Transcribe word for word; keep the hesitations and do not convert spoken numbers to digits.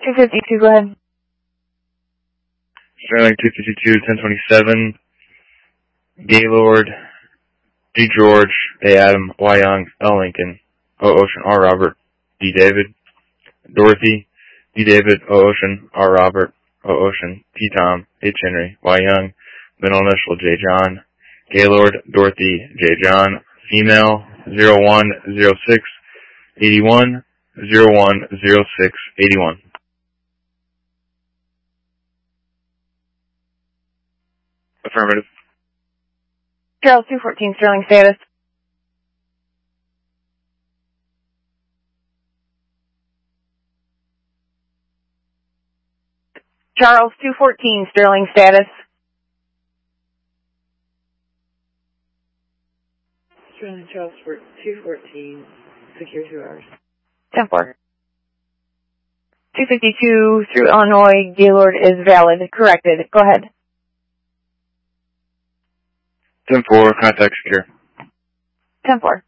two fifty-two, go ahead. Sterling two fifty-two, ten twenty-seven, Gaylord, D. George, A. Adam, Y. Young, L. Lincoln, O. Ocean, R. Robert, D. David, Dorothy, D. David, O. Ocean, R. Robert, O. Ocean, T. Tom, H. Henry, Y. Young, middle initial J. John, Gaylord, Dorothy, J. John, female, zero one zero six eighty-one, zero one zero six eighty-one. Affirmative. Charles two fourteen, Sterling status. Charles two fourteen, Sterling status. Sterling Charles two fourteen, secure two hours. ten four. two fifty-two through Illinois, Gaylord is valid. Corrected. Go ahead. ten four, contact secure. ten four.